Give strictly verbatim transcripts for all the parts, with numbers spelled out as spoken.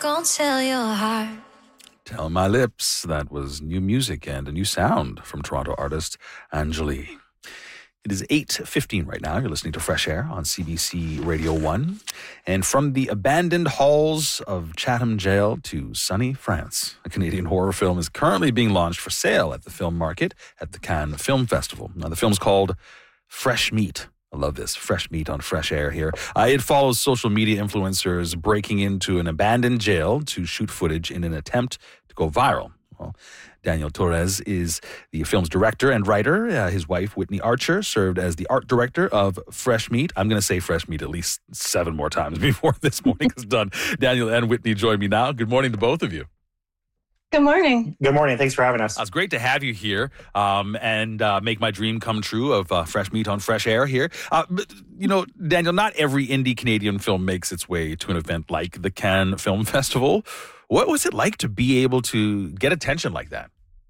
gon' tell your heart. Tell My Lips. That was new music and a new sound from Toronto artist Anjali. It is eight fifteen right now. You're listening to Fresh Air on C B C Radio one. And from the abandoned halls of Chatham Jail to sunny France, a Canadian horror film is currently being launched for sale at the film market at the Cannes Film Festival. Now, the film's called Fresh Meat. I love this. Fresh Meat on Fresh Air here. Uh, it follows social media influencers breaking into an abandoned jail to shoot footage in an attempt to go viral. Well, Daniel Torres is the film's director and writer. Uh, his wife, Whitney Archer, served as the art director of Fresh Meat. I'm going to say Fresh Meat at least seven more times before this morning is done. Daniel and Whitney join me now. Good morning to both of you. Good morning. Good morning. Thanks for having us. Uh, it's great to have you here um, and uh, make my dream come true of uh, Fresh Meat on Fresh Air here. Uh, but, you know, Daniel, not every indie Canadian film makes its way to an event like the Cannes Film Festival. What was it like to be able to get attention like that?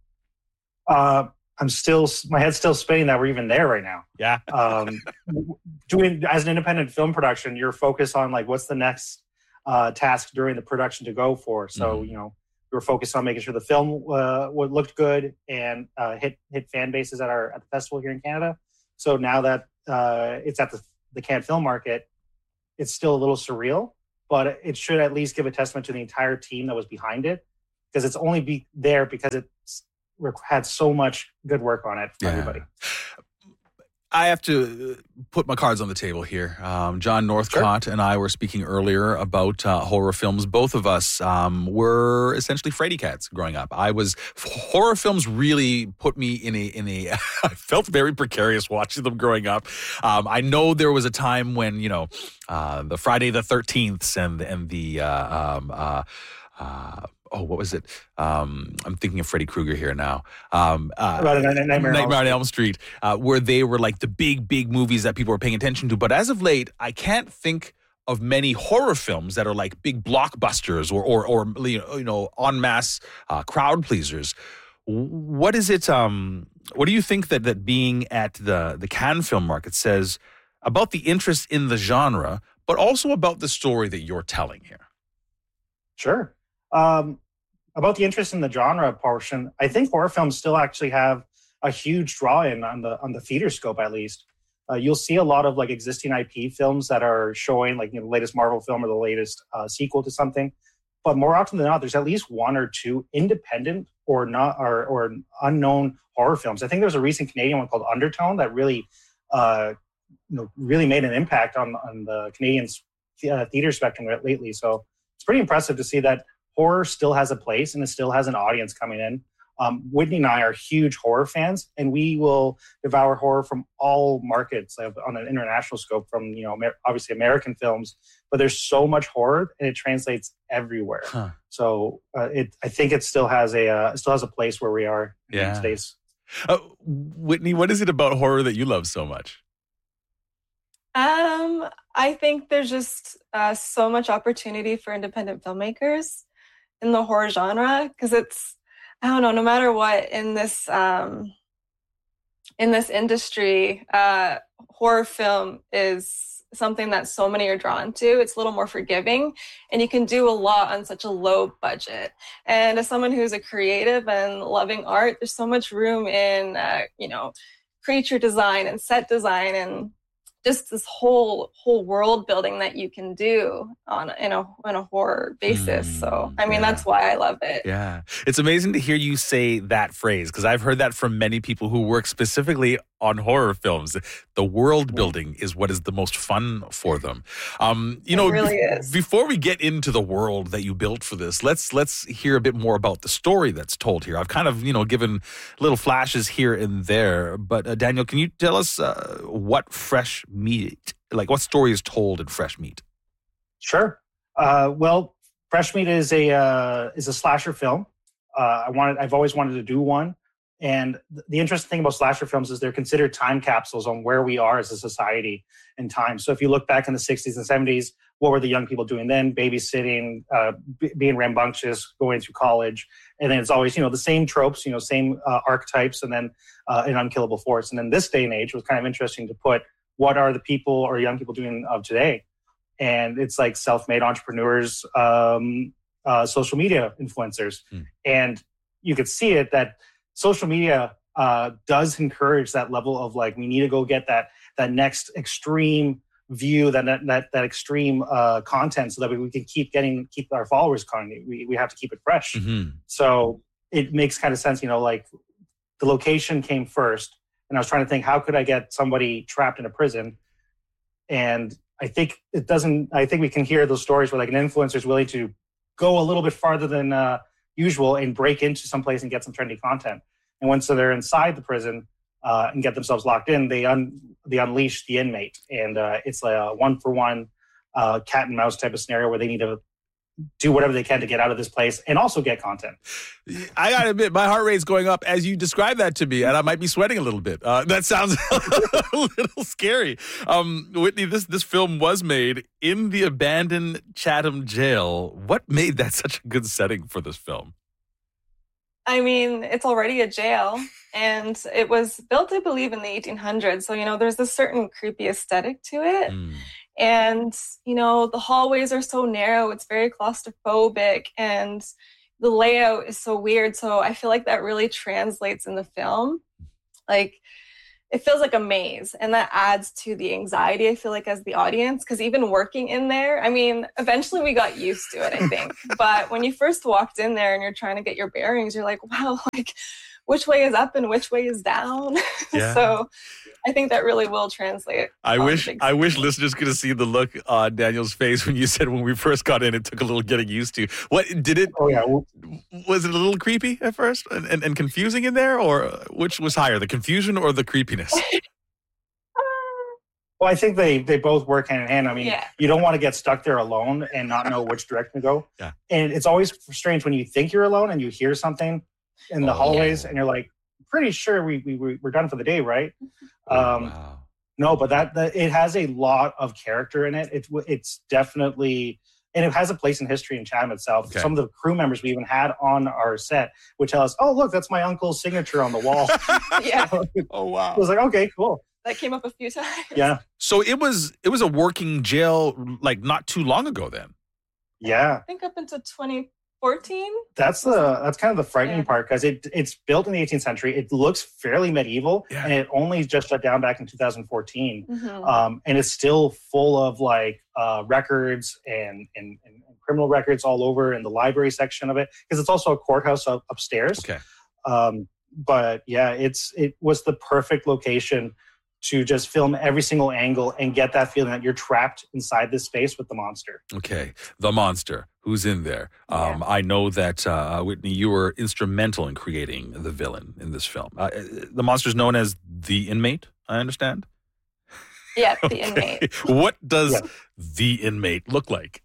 Uh, I'm still, my head's still spinning that we're even there right now. Yeah. um, doing as an independent film production, you're focused on like what's the next uh, task during the production to go for. So, mm-hmm. you know, we were focused on making sure the film uh, looked good and uh, hit hit fan bases at our at the festival here in Canada. So now that uh, it's at the the Cannes Film Market, it's still a little surreal, but it should at least give a testament to the entire team that was behind it, because it's only be there because it's had so much good work on it for yeah. everybody. I have to put my cards on the table here. Um, John Northcott sure. and I were speaking earlier about uh, horror films. Both of us um, were essentially fraidy cats growing up. I was horror films really put me in a in a. I felt very precarious watching them growing up. Um, I know there was a time when you know uh, the Friday the thirteenth and and the. Uh, um, uh, uh, Oh, what was it? Um, I'm thinking of Freddy Krueger here now. Um, uh, Nightmare, Nightmare on Elm Street, uh, where they were like the big, big movies that people were paying attention to. But as of late, I can't think of many horror films that are like big blockbusters or, or, or you know, en masse uh, crowd pleasers. What is it? Um, what do you think that that being at the the Cannes Film Market says about the interest in the genre, but also about the story that you're telling here? Sure. Um, about the interest in the genre portion, I think horror films still actually have a huge draw-in on the on the theater scope, at least. Uh, you'll see a lot of like existing I P films that are showing like you know, the latest Marvel film or the latest uh, sequel to something. But more often than not, there's at least one or two independent or not or, or unknown horror films. I think there was a recent Canadian one called Undertone that really, uh, you know, really made an impact on on the Canadian uh, theater spectrum lately. So it's pretty impressive to see that horror still has a place and it still has an audience coming in. Um, Whitney and I are huge horror fans, and we will devour horror from all markets uh, on an international scope, from, you know, Amer- obviously American films, but there's so much horror and it translates everywhere. Huh. So uh, it, I think it still has a, uh, it still has a place where we are yeah. these days. Uh, Whitney, what is it about horror that you love so much? Um, I think there's just uh, so much opportunity for independent filmmakers in the horror genre, because it's, I don't know, no matter what in this um, in this industry, uh, horror film is something that so many are drawn to. It's a little more forgiving, and you can do a lot on such a low budget. And as someone who's a creative and loving art, there's so much room in uh, you know, creature design and set design and just this whole whole world building that you can do on in a on a horror basis. Mm, so I mean, yeah. that's why I love it. Yeah, it's amazing to hear you say that phrase, because I've heard that from many people who work specifically on horror films. The world building is what is the most fun for them. Um, you it know, really be- is. Before we get into the world that you built for this, let's let's hear a bit more about the story that's told here. I've kind of you know given little flashes here and there, but uh, Daniel, can you tell us uh, what Fresh Meat, like what story is told in Fresh Meat? Sure. Uh, well, Fresh Meat is a uh, is a slasher film. Uh, I wanted, I've always wanted to do one, and th- the interesting thing about slasher films is they're considered time capsules on where we are as a society in time. So if you look back in the sixties and seventies, what were the young people doing then? Babysitting, uh, b- being rambunctious, going through college, and then it's always you know the same tropes, you know, same uh, archetypes, and then uh, an unkillable force. And then this day and age was kind of interesting to put what are the people or young people doing of today. And it's like self-made entrepreneurs, um, uh, social media influencers. Hmm. And you could see it that social media uh, does encourage that level of like, we need to go get that that next extreme view, that that that, that extreme uh, content, so that we, we can keep getting keep our followers coming. We we have to keep it fresh. Mm-hmm. So it makes kind of sense, you know, like the location came first, and I was trying to think, how could I get somebody trapped in a prison? And I think it doesn't. I think we can hear those stories where like an influencer is willing to go a little bit farther than uh, usual and break into some place and get some trendy content. And once they're inside the prison uh, and get themselves locked in, they un they unleash the inmate, and uh, it's like a one for one uh, cat and mouse type of scenario where they need to do whatever they can to get out of this place and also get content. I gotta admit, my heart rate's going up as you describe that to me, and I might be sweating a little bit. Uh, that sounds a little scary. Um, Whitney, this this film was made in the abandoned Chatham jail. What made that such a good setting for this film? I mean, it's already a jail, and it was built, I believe, in the eighteen hundreds. So, you know, there's a certain creepy aesthetic to it. Mm. And, you know, the hallways are so narrow. It's very claustrophobic, and the layout is so weird. So I feel like that really translates in the film. Like, it feels like a maze, and that adds to the anxiety, I feel like, as the audience, because even working in there, I mean, eventually we got used to it, I think. But when you first walked in there and you're trying to get your bearings, you're like, wow, like, which way is up and which way is down? Yeah. So I think that really will translate. I wish I wish listeners could have seen the look on Daniel's face when you said when we first got in, it took a little getting used to. What did it? Oh yeah, Was it a little creepy at first and, and, and confusing in there, or which was higher, the confusion or the creepiness? Well, I think they they both work hand in hand. I mean, Yeah. you don't want to get stuck there alone and not know which direction to go. Yeah. And it's always strange when you think you're alone and you hear something in the Oh, hallways, yeah. and you're like, pretty sure we, we we're done for the day, right? Oh, Um, wow. No, but that, that it has a lot of character in it. It's it's definitely, and it has a place in history in Chatham itself. Okay. Some of the crew members we even had on our set would tell us, "Oh, look, that's my uncle's signature on the wall." Yeah, I Oh, wow. was like, "Okay, cool." that came up a few times. Yeah, So it was it was a working jail like not too long ago then. yeah. I think up into twenty fourteen. That's the that's kind of the frightening Yeah. part, because it it's built in the eighteenth century. It looks fairly medieval, Yeah. and it only just shut down back in two thousand fourteen. Mm-hmm. Um, and it's still full of like uh, records and, and and criminal records all over in the library section of it, because it's also a courthouse up, upstairs. Okay. Um, but yeah, it's it was the perfect location to just film every single angle and get that feeling that you're trapped inside this space with the monster. Okay. The monster. Who's in there? Um, I know that, uh, Whitney, you were instrumental in creating the villain in this film. Uh, the monster's known as the inmate, I understand? Yeah, the Okay. inmate. What does Yeah. the inmate look like?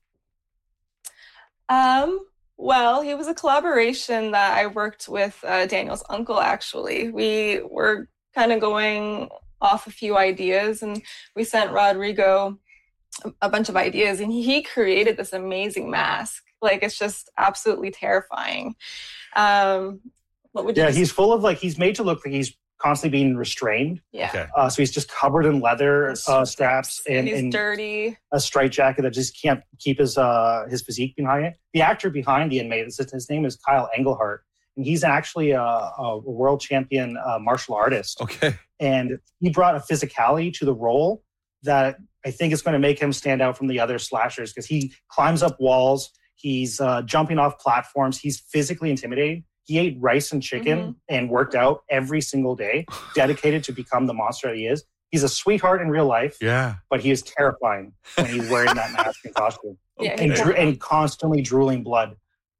Um, well, he was a collaboration that I worked with uh, Daniel's uncle, actually. We were kind of going off a few ideas, and we sent Rodrigo a, a bunch of ideas, and he created this amazing mask. Like, it's just absolutely terrifying. Um, what would you Yeah, just- he's full of like he's made to look like he's constantly being restrained. yeah. Okay. Uh, so he's just covered in leather uh, straps and, he's and dirty. a straight jacket that just can't keep his uh, his physique behind it. The actor behind the inmate, his, his name is Kyle Engelhart, and he's actually a, a world champion uh, martial artist. Okay. And he brought a physicality to the role that I think is going to make him stand out from the other slashers, because he climbs up walls, he's uh, jumping off platforms, he's physically intimidating. He ate rice and chicken Mhm. and worked out every single day, dedicated to become the monster that he is. He's a sweetheart in real life, Yeah. but he is terrifying when he's wearing that mask and costume Yeah, and, he- dr- and constantly drooling blood.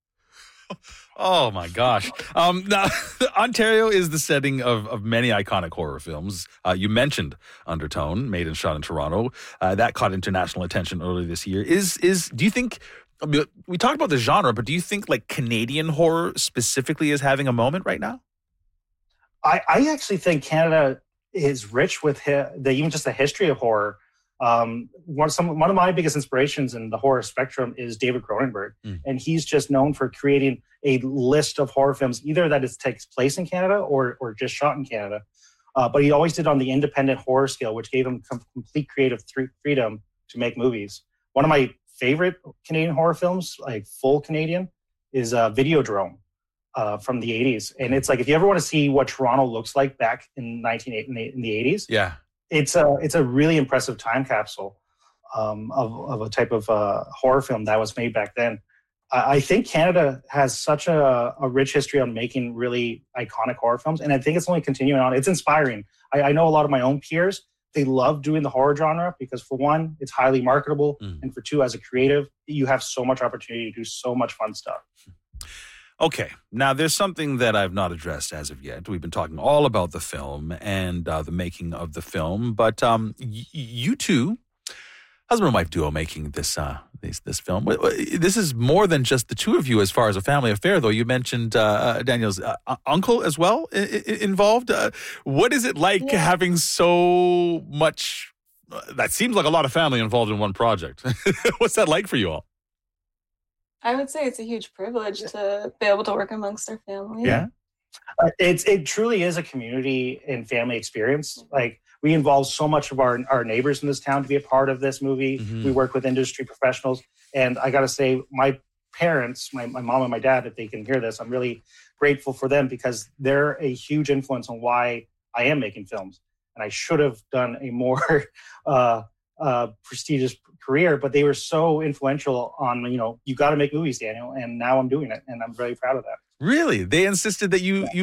Oh my gosh! Um, now, Ontario is the setting of, of many iconic horror films. Uh, you mentioned Undertone, made and shot in Toronto. Uh, that caught international attention earlier this year. Is is do you think? I mean, we talked about the genre, but do you think like Canadian horror specifically is having a moment right now? I, I actually think Canada is rich with hi- the even just the history of horror. Um, one, some, one of my biggest inspirations in the horror spectrum is David Cronenberg, Mm. and he's just known for creating a list of horror films, either that it takes place in Canada or or just shot in Canada. Uh, but he always did on the independent horror scale, which gave him com- complete creative th- freedom to make movies. One of my favorite Canadian horror films, like full Canadian, is uh, Videodrome uh, from the eighties. And it's like, if you ever want to see what Toronto looks like back in nineteen in the, in the eighties, yeah, it's a it's a really impressive time capsule um, of of a type of uh, horror film that was made back then. I, I think Canada has such a, a rich history on making really iconic horror films, and I think it's only continuing on. It's inspiring. I, I know a lot of my own peers. They love doing the horror genre because, for one, it's highly marketable, mm. and for two, as a creative, you have so much opportunity to do so much fun stuff. Okay, now there's something that I've not addressed as of yet. We've been talking all about the film and uh, the making of the film, but um, y- you two, husband and wife duo, making this uh, this this film. This is more than just the two of you as far as a family affair, though. You mentioned uh, Daniel's uh, uncle as well I- I- involved. Uh, what is it like yeah. having so much? Uh, that seems like a lot of family involved in one project. What's that like for you all? I would say it's a huge privilege to be able to work amongst our family. Yeah. Uh, it's it truly is a community and family experience. Like, we involve so much of our, our neighbors in this town to be a part of this movie. Mm-hmm. We work with industry professionals. And I got to say, my parents, my, my mom and my dad, if they can hear this, I'm really grateful for them because they're a huge influence on why I am making films. And I should have done a more uh, uh, prestigious career, but they were so influential on, you know, you got to make movies, Daniel. And now I'm doing it. And I'm very proud of that. Really? They insisted that you, yeah. you